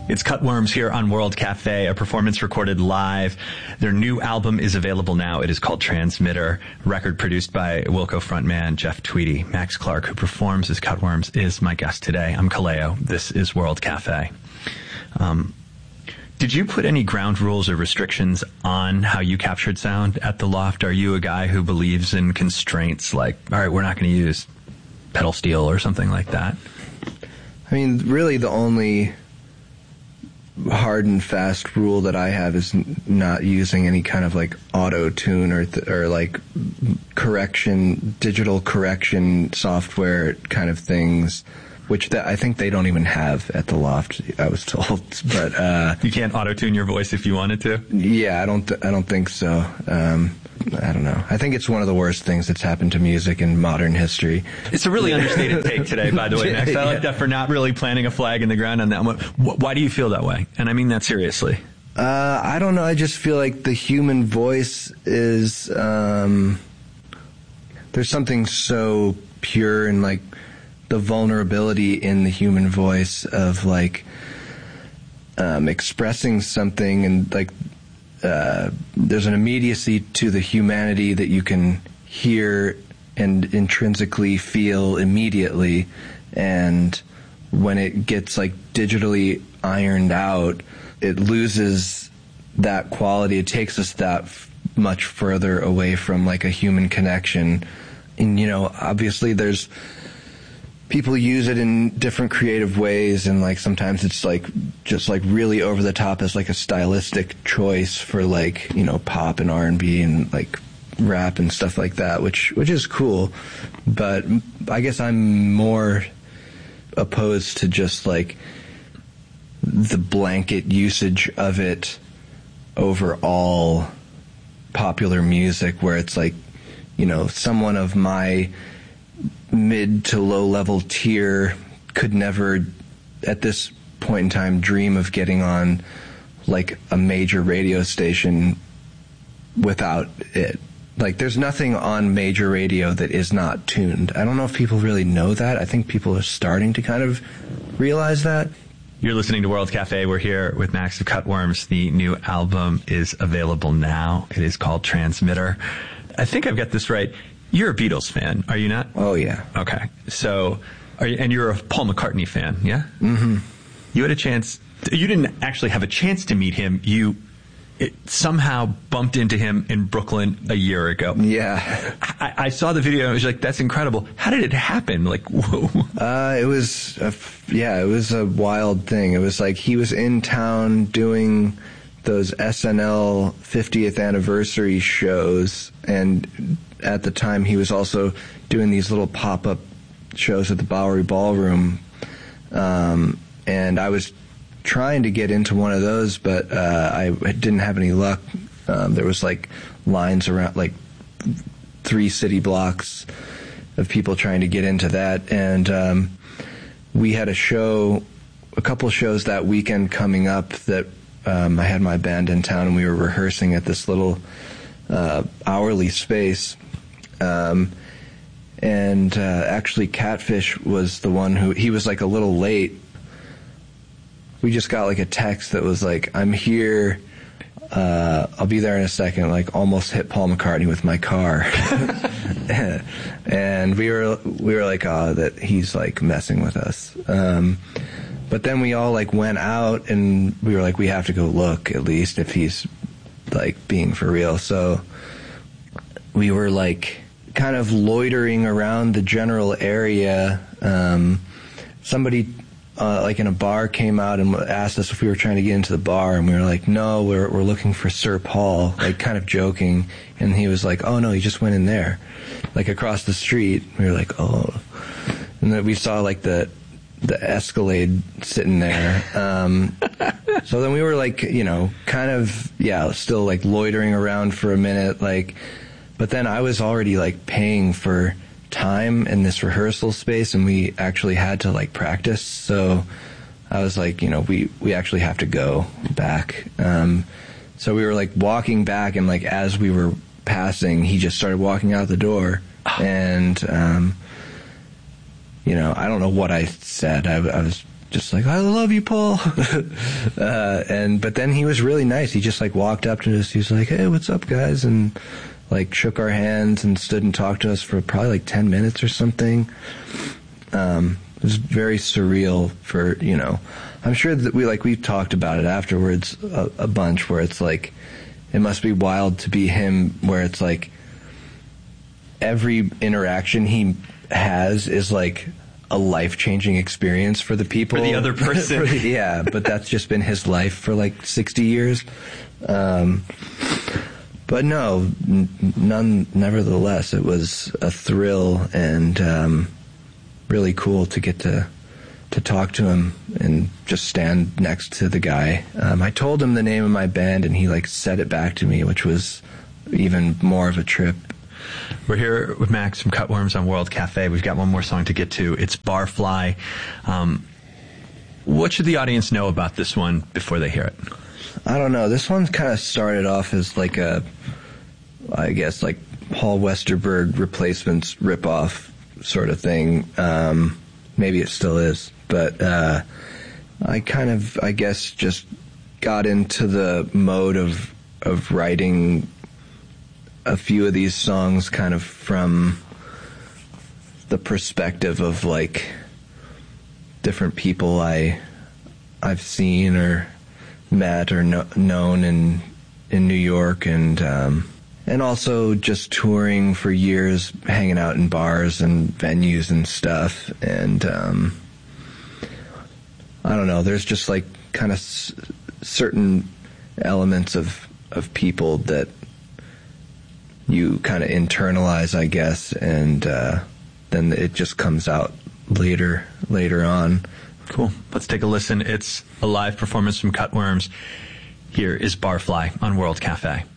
It's Cutworms here on World Cafe, a performance recorded live. Their new album is available now. It is called Transmitter, record produced by Wilco frontman Jeff Tweedy. Max Clark, who performs as Cutworms, is my guest today. I'm Kaleo. This is World Cafe. Did you put any ground rules or restrictions on how you captured sound at the Loft? Are you a guy who believes in constraints like, all right, we're not going to use pedal steel or something like that? I mean, really the only hard and fast rule that I have is not using any kind of like auto tune or like digital correction software kind of things, which I think they don't even have at the Loft, I was told. But you can't auto tune your voice if you wanted to? Yeah, I don't think so. I don't know. I think it's one of the worst things that's happened to music in modern history. It's a really understated take today, by the way, Max. I like that for not really planting a flag in the ground on that one. Why do you feel that way? And I mean that seriously. I don't know. I just feel like the human voice is, there's something so pure and like the vulnerability in the human voice of like, expressing something and like, there's an immediacy to the humanity that you can hear and intrinsically feel immediately, and when it gets like digitally ironed out, it loses that quality. It takes us that much further away from like a human connection. And you know, obviously there's people use it in different creative ways, and like sometimes it's like just like really over the top as like a stylistic choice for like, you know, pop and R&B and like rap and stuff like that, which is cool. But I guess I'm more opposed to just like the blanket usage of it over all popular music, where it's like, you know, someone of my mid to low level tier could never at this point in time dream of getting on like a major radio station without it. Like there's nothing on major radio that is not tuned. I don't know if people really know that. I think people are starting to kind of realize that. You're listening to World Cafe. We're here with Max of Cutworms. The new album is available now. It is called Transmitter. I think I've got this right. You're a Beatles fan, are you not? Oh, yeah. Okay. So, and you're a Paul McCartney fan, yeah? Mm-hmm. You had a chance, you didn't actually have a chance to meet him. You somehow bumped into him in Brooklyn a year ago. Yeah. I saw the video and I was like, that's incredible. How did it happen? Like, whoa. It was a wild thing. It was like he was in town doing those SNL 50th anniversary shows, and at the time he was also doing these little pop-up shows at the Bowery Ballroom, and I was trying to get into one of those, but I didn't have any luck. There was like lines around like 3 city blocks of people trying to get into that, and we had a couple shows that weekend coming up that I had my band in town, and we were rehearsing at this little hourly space. Actually Catfish was the one he was like a little late. We just got like a text that was like, I'm here, I'll be there in a second, like almost hit Paul McCartney with my car. And we were like, oh, that he's like messing with us. But then we all like went out and we were like, we have to go look at least if he's like being for real. So we were like kind of loitering around the general area. Somebody like in a bar came out and asked us if we were trying to get into the bar, and we were like, no, we're looking for Sir Paul, like kind of joking. And he was like, oh no, he just went in there, like across the street. We were like, oh. And then we saw like the Escalade sitting there. So then we were like, you know, kind of, still like loitering around for a minute, like, but then I was already like paying for time in this rehearsal space, and we actually had to like practice. So I was like, you know, we actually have to go back. So we were like walking back, and like as we were passing, he just started walking out the door. And, you know, I don't know what I said. I was just like, I love you, Paul. But then he was really nice. He just like walked up to us. He was like, hey, what's up, guys? And like shook our hands and stood and talked to us for probably like 10 minutes or something. It was very surreal for, you know, I'm sure that we talked about it afterwards a bunch, where it's like, it must be wild to be him, where it's like every interaction he has is like a life-changing experience for the people. For the other person. Yeah, but that's just been his life for like 60 years. But no, nevertheless, it was a thrill and really cool to get to talk to him and just stand next to the guy. I told him the name of my band, and he like said it back to me, which was even more of a trip. We're here with Max from Cutworms on World Cafe. We've got one more song to get to. It's Barfly. What should the audience know about this one before they hear it? I don't know. This one kind of started off as like I guess like Paul Westerberg Replacements ripoff sort of thing. Maybe it still is, but I kind of, I guess, just got into the mode of writing a few of these songs kind of from the perspective of like different people I've seen or met or known in New York, and also just touring for years, hanging out in bars and venues and stuff. And I don't know, there's just like kind of certain elements of people that you kind of internalize, I guess, and then it just comes out later on. Cool. Let's take a listen. It's a live performance from Cutworms. Here is Barfly on World Cafe.